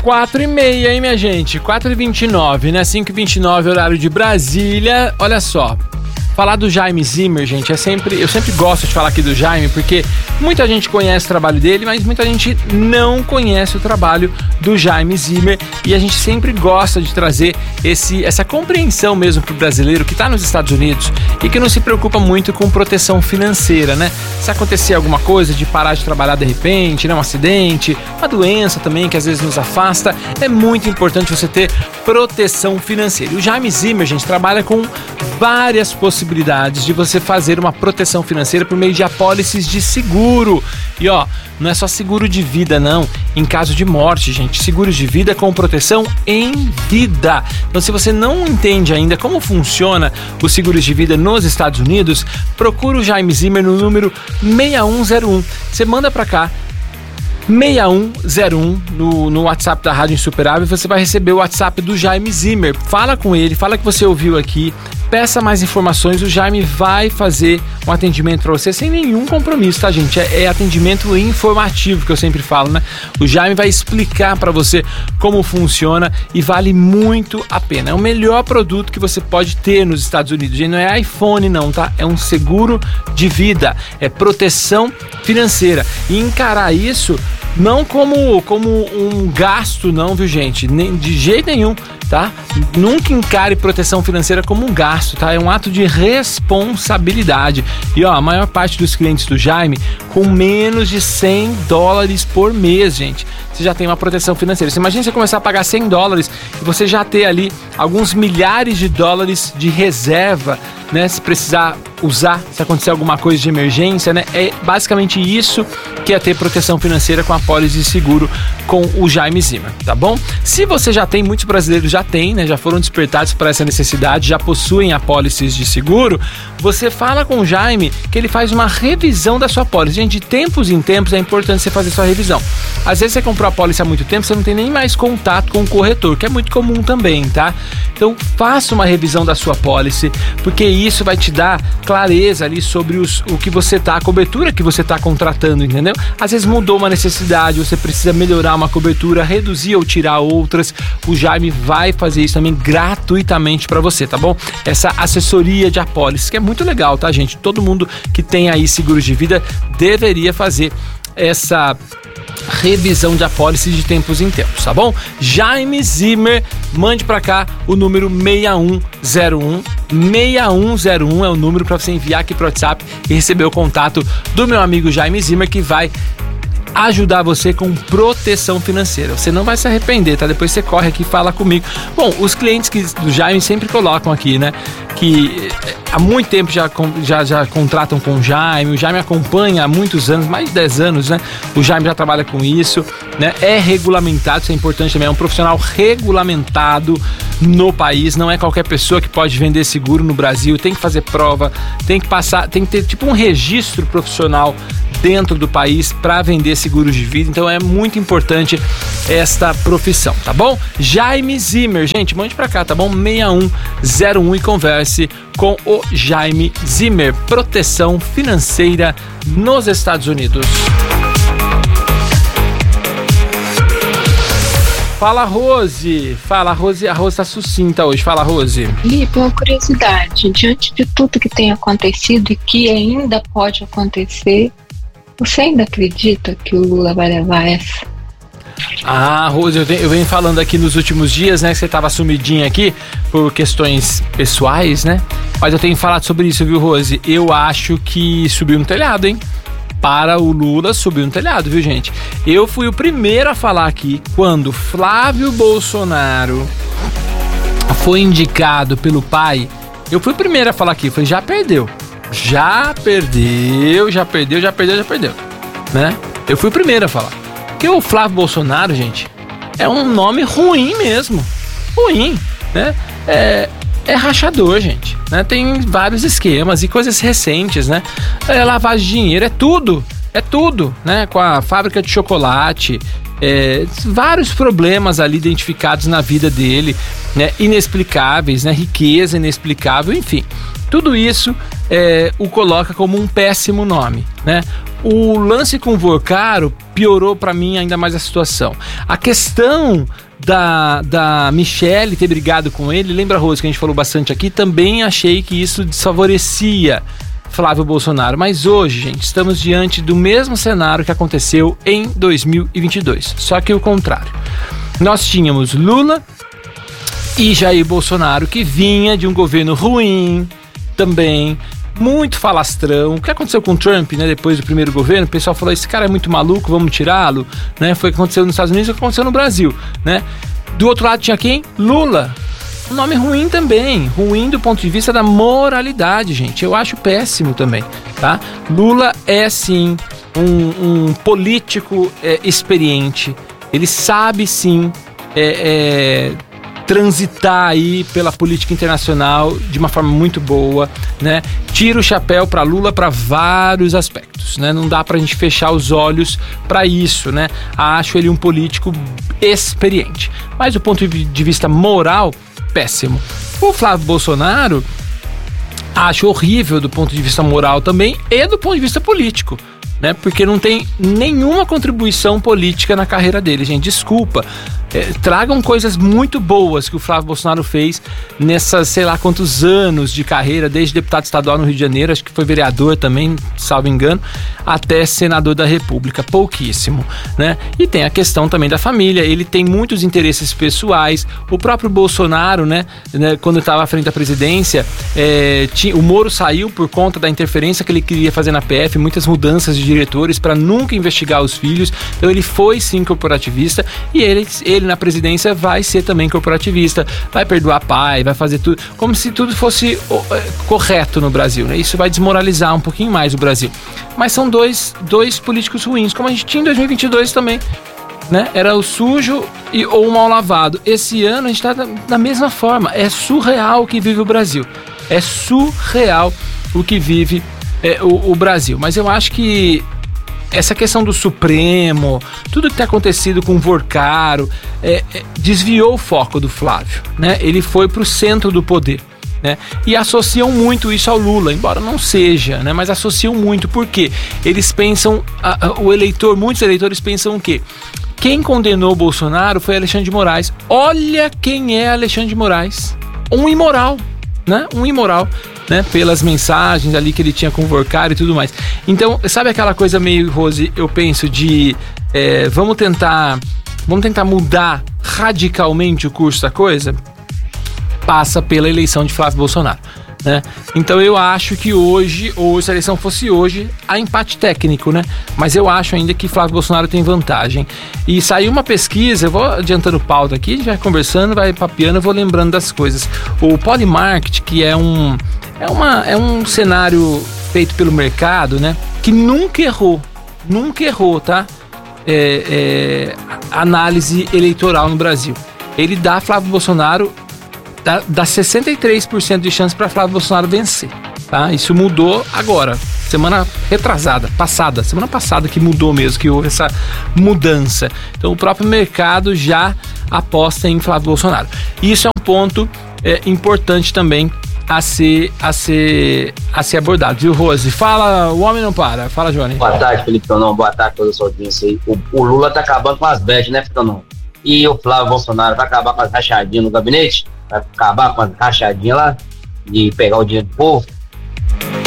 4h30, hein, minha gente? 4h29, né? 5h29, horário de Brasília. Olha só, falar do Jaime Zimmer, gente, eu sempre gosto de falar aqui do Jaime, porque muita gente conhece o trabalho dele, mas muita gente não conhece o trabalho do Jaime Zimmer, e a gente sempre gosta de trazer essa compreensão mesmo pro brasileiro que tá nos Estados Unidos e que não se preocupa muito com proteção financeira, né? Se acontecer alguma coisa de parar de trabalhar de repente, né? Um acidente, uma doença também que às vezes nos afasta, é muito importante você ter proteção financeira. E o Jaime Zimmer, gente, trabalha com várias possibilidades de você fazer uma proteção financeira por meio de apólices de seguro. E ó, não é só seguro de vida não, em caso de morte, gente, seguros de vida com proteção em vida. Então, se você não entende ainda como funciona os seguros de vida nos Estados Unidos, procura o Jaime Zimmer no número 6101. Você manda pra cá 6101 no WhatsApp da Rádio Insuperável, você vai receber o WhatsApp do Jaime Zimmer. Fala com ele, fala que você ouviu aqui, peça mais informações, o Jaime vai fazer um atendimento para você sem nenhum compromisso, tá, gente? É atendimento informativo que eu sempre falo, né? O Jaime vai explicar para você como funciona e vale muito a pena. É o melhor produto que você pode ter nos Estados Unidos. Gente, não é iPhone não, tá? É um seguro de vida, é proteção financeira. E encarar isso não como um gasto não, viu, gente? Nem, de jeito nenhum, tá? Nunca encare proteção financeira como um gasto, tá? É um ato de responsabilidade. E ó, a maior parte dos clientes do Jaime com menos de $100 por mês, gente, você já tem uma proteção financeira. Você imagina você começar a pagar $100 e você já ter ali alguns milhares de dólares de reserva, né? Se precisar usar, se acontecer alguma coisa de emergência, né? É basicamente isso que é ter proteção financeira com a apólice de seguro com o Jaime Zimmer, tá bom? Se você já tem, muitos brasileiros já têm, né? Já foram despertados para essa necessidade, já possuem apólices de seguro, você fala com o Jaime que ele faz uma revisão da sua apólice. Gente, de tempos em tempos é importante você fazer sua revisão. Às vezes você comprou a apólice há muito tempo, você não tem nem mais contato com o corretor, que é muito comum também, tá? Então faça uma revisão da sua apólice, porque isso vai te dar clareza ali sobre o que você tá, a cobertura que você tá contratando, entendeu? Às vezes mudou uma necessidade, você precisa melhorar uma cobertura, reduzir ou tirar outras. O Jaime vai fazer isso também gratuitamente para você, tá bom? Essa assessoria de apólice, que é muito legal, tá, gente? Todo mundo que tem aí seguros de vida deveria fazer essa revisão de apólice de tempos em tempos, tá bom? Jaime Zimmer, mande pra cá o número 6101. 6101 é o número para você enviar aqui pro WhatsApp e receber o contato do meu amigo Jaime Zimmer, que vai ajudar você com proteção financeira. Você não vai se arrepender, tá? Depois você corre aqui e fala comigo. Bom, os clientes do Jaime sempre colocam aqui, né? Que há muito tempo já contratam com o Jaime acompanha há muitos anos, mais de 10 anos, né? O Jaime já trabalha com isso, né? É regulamentado, isso é importante também, é um profissional regulamentado no país, não é qualquer pessoa que pode vender seguro no Brasil, tem que fazer prova, tem que ter tipo um registro profissional dentro do país para vender seguros de vida. Então é muito importante esta profissão, tá bom? Jaime Zimmer, gente, mande pra cá, tá bom? 6101 e converse com o Jaime Zimmer, proteção financeira nos Estados Unidos. Fala, Rose. Fala, Rose. A Rose tá sucinta hoje. Fala, Rose. Lipe, uma curiosidade. Diante de tudo que tem acontecido e que ainda pode acontecer, você ainda acredita que o Lula vai levar essa? Ah, Rose, eu venho falando aqui nos últimos dias, né, que você tava sumidinha aqui por questões pessoais, né? Mas eu tenho falado sobre isso, viu, Rose? Eu acho que subiu no telhado, hein? Para o Lula subir no telhado, viu, gente? Eu fui o primeiro a falar aqui quando Flávio Bolsonaro foi indicado pelo pai. Eu fui o primeiro a falar aqui, foi já perdeu, né? Eu fui o primeiro a falar. Porque o Flávio Bolsonaro, gente, é um nome ruim mesmo. Ruim, né? É rachador, gente, né? Tem vários esquemas e coisas recentes, né? Lavagem de dinheiro, é tudo, né? Com a fábrica de chocolate, vários problemas ali identificados na vida dele, né? Inexplicáveis, né? Riqueza inexplicável, enfim. Tudo isso o coloca como um péssimo nome, né? O lance com o Vorcaro piorou para mim ainda mais a situação. A questão da Michelle ter brigado com ele, lembra, Rose, que a gente falou bastante aqui, também achei que isso desfavorecia Flávio Bolsonaro. Mas hoje, gente, estamos diante do mesmo cenário que aconteceu em 2022, só que o contrário. Nós tínhamos Lula e Jair Bolsonaro, que vinha de um governo ruim também, muito falastrão. O que aconteceu com o Trump, né, depois do primeiro governo? O pessoal falou, esse cara é muito maluco, vamos tirá-lo, né? Foi o que aconteceu nos Estados Unidos e o que aconteceu no Brasil, né? Do outro lado tinha quem? Lula. Um nome ruim também, ruim do ponto de vista da moralidade, gente. Eu acho péssimo também, tá? Lula é, sim, um político experiente. Ele sabe, sim, transitar aí pela política internacional de uma forma muito boa, né? Tira o chapéu para Lula para vários aspectos, né? Não dá pra gente fechar os olhos para isso, né? Acho ele um político experiente, mas do ponto de vista moral, péssimo. O Flávio Bolsonaro acho horrível do ponto de vista moral também e do ponto de vista político, né? Porque não tem nenhuma contribuição política na carreira dele, gente. Desculpa. Tragam coisas muito boas que o Flávio Bolsonaro fez nessas, sei lá quantos anos de carreira, desde deputado estadual no Rio de Janeiro, acho que foi vereador também, salvo engano, até senador da República, pouquíssimo, né? E tem a questão também da família, ele tem muitos interesses pessoais. O próprio Bolsonaro, né, quando estava à frente da presidência, o Moro saiu por conta da interferência que ele queria fazer na PF, muitas mudanças de diretores para nunca investigar os filhos. Então ele foi sim corporativista e ele na presidência vai ser também corporativista, vai perdoar pai, vai fazer tudo, como se tudo fosse correto no Brasil, né? Isso vai desmoralizar um pouquinho mais o Brasil. Mas são dois políticos ruins, como a gente tinha em 2022 também, né? Era o sujo ou o mal lavado. Esse ano a gente está da mesma forma. É surreal o que vive o Brasil. É surreal o que vive o Brasil. Mas eu acho que essa questão do Supremo, tudo que tem acontecido com o Vorcaro, desviou o foco do Flávio, né? Ele foi para o centro do poder, né? E associam muito isso ao Lula, embora não seja, né? Mas associam muito, porque eles pensam, muitos eleitores pensam o quê? Quem condenou o Bolsonaro foi Alexandre de Moraes. Olha quem é Alexandre de Moraes. Um imoral, né? Um imoral, né? Pelas mensagens ali que ele tinha com o Vorcaro e tudo mais. Então, sabe aquela coisa meio, Rose, eu penso de vamos tentar mudar radicalmente o curso da coisa? Passa pela eleição de Flávio Bolsonaro, né? Então eu acho que hoje, ou se a eleição fosse hoje, há empate técnico, né? Mas eu acho ainda que Flávio Bolsonaro tem vantagem. E saiu uma pesquisa, eu vou adiantando pauta aqui, a gente vai conversando, vai papeando, eu vou lembrando das coisas. O Polymarket, que é um cenário feito pelo mercado, né? Que nunca errou, tá? Análise eleitoral no Brasil. Ele dá Flávio Bolsonaro, dá 63% de chance para Flávio Bolsonaro vencer, tá? Isso mudou agora, semana passada que mudou mesmo, que houve essa mudança. Então o próprio mercado já aposta em Flávio Bolsonaro. Isso é um ponto importante também a ser abordado, viu, Rose? Fala, o homem não para. Fala, Johnny. Boa tarde, Felipe Tonon. Boa tarde a toda a sua audiência aí. O Lula tá acabando com as bets, né, Tonon? E o Flávio Bolsonaro vai acabar com as rachadinhas no gabinete? Vai acabar com as rachadinhas lá? De pegar o dinheiro do povo?